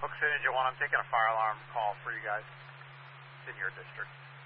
Hook City Engine 1, I'm taking a fire alarm call for you guys in your district.